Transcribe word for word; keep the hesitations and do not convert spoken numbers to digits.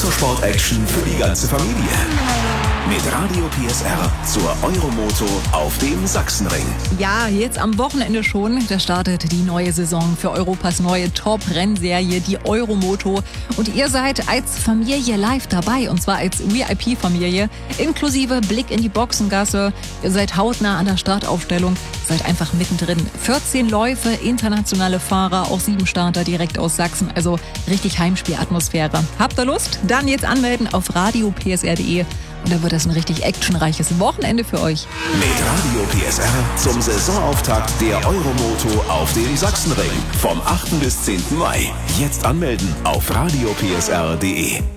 Motorsport-Action für die ganze Familie. Mit Radio P S R zur Euromoto auf dem Sachsenring. Ja, jetzt am Wochenende schon, da startet die neue Saison für Europas neue Top-Rennserie, die Euromoto. Und ihr seid als Familie live dabei, und zwar als V I P-Familie, inklusive Blick in die Boxengasse. Ihr seid hautnah an der Startaufstellung, seid einfach mittendrin. vierzehn Läufe, internationale Fahrer, auch sieben Starter direkt aus Sachsen, also richtig Heimspielatmosphäre. Habt ihr Lust? Dann jetzt anmelden auf radio p s r punkt d e. Und dann wird das ein richtig actionreiches Wochenende für euch. Mit Radio P S R zum Saisonauftakt der Euromoto auf dem Sachsenring vom achten bis zehnten Mai. Jetzt anmelden auf radio p s r punkt d e.